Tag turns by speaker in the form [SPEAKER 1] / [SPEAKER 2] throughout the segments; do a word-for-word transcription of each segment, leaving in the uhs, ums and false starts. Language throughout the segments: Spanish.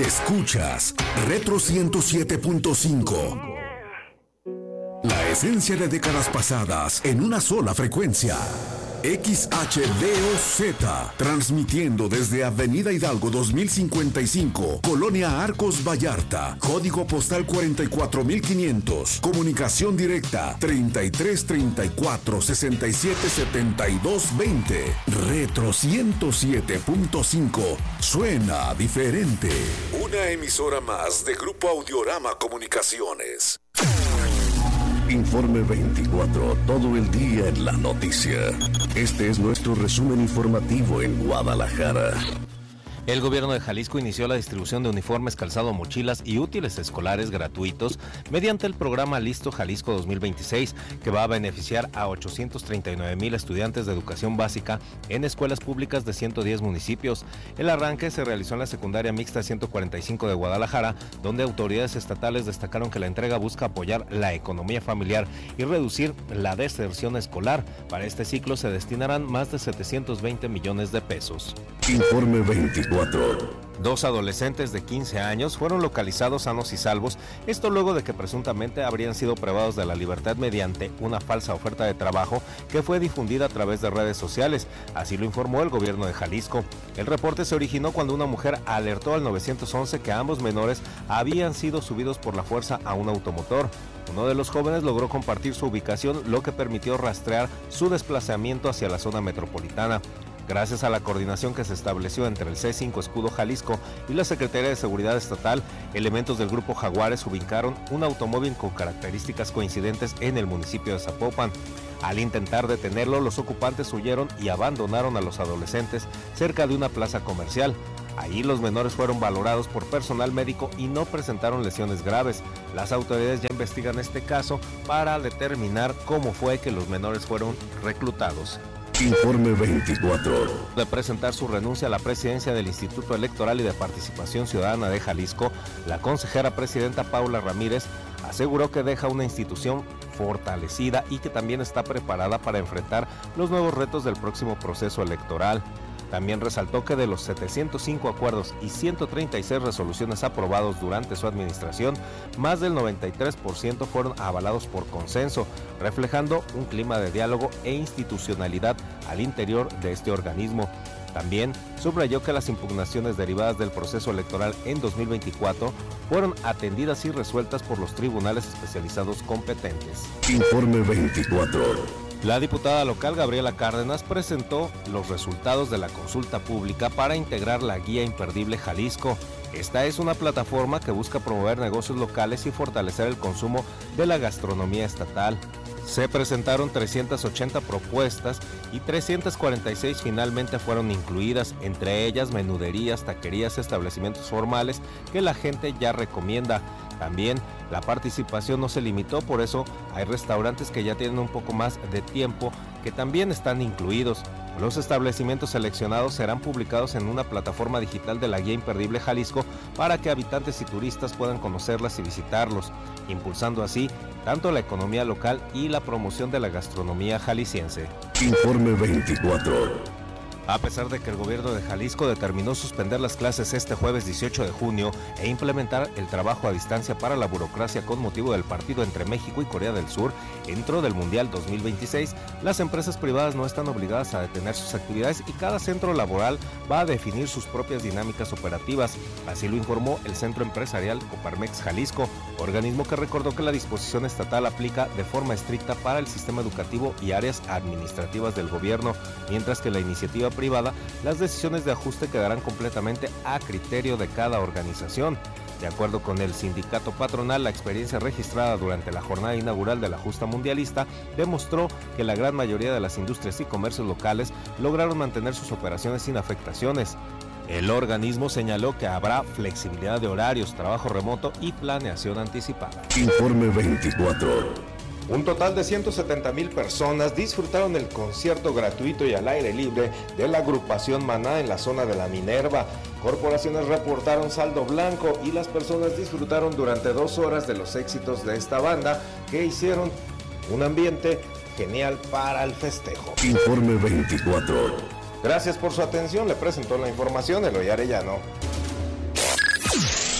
[SPEAKER 1] Escuchas Retro ciento siete punto cinco. La esencia de décadas pasadas en una sola frecuencia. X H D O Z, transmitiendo desde Avenida Hidalgo dos mil cincuenta y cinco, Colonia Arcos Vallarta, código postal cuarenta y cuatro mil quinientos, comunicación directa treinta y tres treinta y cuatro sesenta y siete setenta y dos veinte. Retro ciento siete punto cinco, suena diferente. Una emisora más de Grupo Audiorama Comunicaciones. Informe veinticuatro, todo el día en la noticia. Este es nuestro resumen informativo en Guadalajara.
[SPEAKER 2] El gobierno de Jalisco inició la distribución de uniformes, calzado, mochilas y útiles escolares gratuitos mediante el programa Listo Jalisco dos mil veintiséis, que va a beneficiar a ochocientos treinta y nueve mil estudiantes de educación básica en escuelas públicas de ciento diez municipios. El arranque se realizó en la secundaria mixta ciento cuarenta y cinco de Guadalajara, donde autoridades estatales destacaron que la entrega busca apoyar la economía familiar y reducir la deserción escolar. Para este ciclo se destinarán más de setecientos veinte millones de pesos.
[SPEAKER 1] Informe veinticuatro.
[SPEAKER 2] Dos adolescentes de quince años fueron localizados sanos y salvos, esto luego de que presuntamente habrían sido privados de la libertad mediante una falsa oferta de trabajo que fue difundida a través de redes sociales, así lo informó el gobierno de Jalisco. El reporte se originó cuando una mujer alertó al nueve once que ambos menores habían sido subidos por la fuerza a un automotor. Uno de los jóvenes logró compartir su ubicación, lo que permitió rastrear su desplazamiento hacia la zona metropolitana. Gracias a la coordinación que se estableció entre el C cinco Escudo Jalisco y la Secretaría de Seguridad Estatal, elementos del Grupo Jaguares ubicaron un automóvil con características coincidentes en el municipio de Zapopan. Al intentar detenerlo, los ocupantes huyeron y abandonaron a los adolescentes cerca de una plaza comercial. Ahí los menores fueron valorados por personal médico y no presentaron lesiones graves. Las autoridades ya investigan este caso para determinar cómo fue que los menores fueron reclutados.
[SPEAKER 1] Informe veinticuatro.
[SPEAKER 2] De presentar su renuncia a la presidencia del Instituto Electoral y de Participación Ciudadana de Jalisco, la consejera presidenta Paula Ramírez aseguró que deja una institución fortalecida y que también está preparada para enfrentar los nuevos retos del próximo proceso electoral. También resaltó que de los setecientos cinco acuerdos y ciento treinta y seis resoluciones aprobados durante su administración, más del noventa y tres por ciento fueron avalados por consenso, reflejando un clima de diálogo e institucionalidad al interior de este organismo. También subrayó que las impugnaciones derivadas del proceso electoral en dos mil veinticuatro fueron atendidas y resueltas por los tribunales especializados competentes.
[SPEAKER 1] Informe veinticuatro.
[SPEAKER 2] La diputada local Gabriela Cárdenas presentó los resultados de la consulta pública para integrar la Guía Imperdible Jalisco. Esta es una plataforma que busca promover negocios locales y fortalecer el consumo de la gastronomía estatal. Se presentaron trescientas ochenta propuestas y trescientas cuarenta y seis finalmente fueron incluidas, entre ellas menuderías, taquerías, establecimientos formales que la gente ya recomienda. También la participación no se limitó, por eso hay restaurantes que ya tienen un poco más de tiempo que también están incluidos. Los establecimientos seleccionados serán publicados en una plataforma digital de la Guía Imperdible Jalisco para que habitantes y turistas puedan conocerlas y visitarlos, impulsando así tanto la economía local y la promoción de la gastronomía jalisciense.
[SPEAKER 1] Informe veinticuatro.
[SPEAKER 2] A pesar de que el gobierno de Jalisco determinó suspender las clases este jueves dieciocho de junio e implementar el trabajo a distancia para la burocracia con motivo del partido entre México y Corea del Sur dentro del Mundial dos mil veintiséis, las empresas privadas no están obligadas a detener sus actividades y cada centro laboral va a definir sus propias dinámicas operativas. Así lo informó el Centro Empresarial Coparmex Jalisco, organismo que recordó que la disposición estatal aplica de forma estricta para el sistema educativo y áreas administrativas del gobierno, mientras que la iniciativa privada, las decisiones de ajuste quedarán completamente a criterio de cada organización. De acuerdo con el sindicato patronal, la experiencia registrada durante la jornada inaugural de la justa mundialista demostró que la gran mayoría de las industrias y comercios locales lograron mantener sus operaciones sin afectaciones. El organismo señaló que habrá flexibilidad de horarios, trabajo remoto y planeación anticipada.
[SPEAKER 1] Informe veinticuatro.
[SPEAKER 2] Un total de ciento setenta mil personas disfrutaron el concierto gratuito y al aire libre de la agrupación Maná en la zona de la Minerva. Corporaciones reportaron saldo blanco y las personas disfrutaron durante dos horas de los éxitos de esta banda que hicieron un ambiente genial para el festejo.
[SPEAKER 1] Informe veinticuatro.
[SPEAKER 2] Gracias por su atención, le presentó la información Eloy Arellano.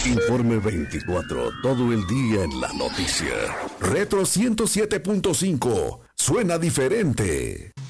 [SPEAKER 1] Informe veinticuatro, todo el día en la noticia. Retro ciento siete punto cinco, suena diferente.